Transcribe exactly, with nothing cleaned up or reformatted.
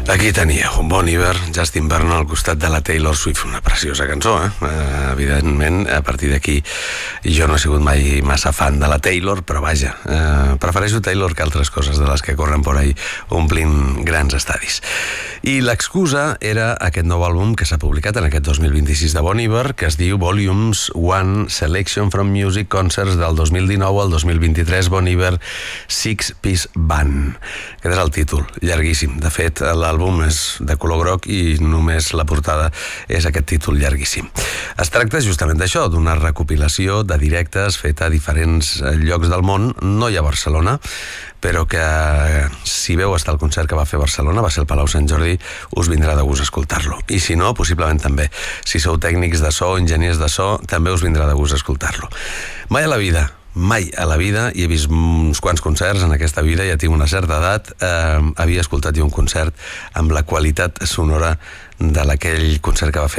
Aquí teníeu Bon Iver, Justin Vernon al costat de la Taylor Swift, una preciosa cançó, eh? eh evidentment, a partir d'aquí jo no he sigut mai massa fan de la Taylor, però vaja, eh, prefereixo Taylor que altres coses de les que corren por ahí omplint grans estadis. I l'excusa era aquest nou àlbum que s'ha publicat en aquest dos mil vint-i-sis de Bon Iver, que es diu Volumes one Selection from Music Concerts del dos mil dinou al dos mil vint-i-tres, Bon Iver Six Piece Band. Aquest és el títol, llarguíssim. De fet, l'àlbum és de color groc i només la portada és aquest títol llarguíssim. Es tracta justament d'això, d'una recopilació de directes feta a diferents llocs del món, no hi ha Barcelona, però que si veu estar al concert que va fer a Barcelona, va ser el Palau Sant Jordi, us vindrà de gust escoltar-lo. I si no, possiblement també. Si sou tècnics de so, enginyers de so, també us vindrà de gust escoltar-lo. Mai a la vida, mai a la vida, i he vist uns quants concerts en aquesta vida, ja tinc una certa edat, eh, havia escoltat jo un concert amb la qualitat sonora de l'aquell concert que va fer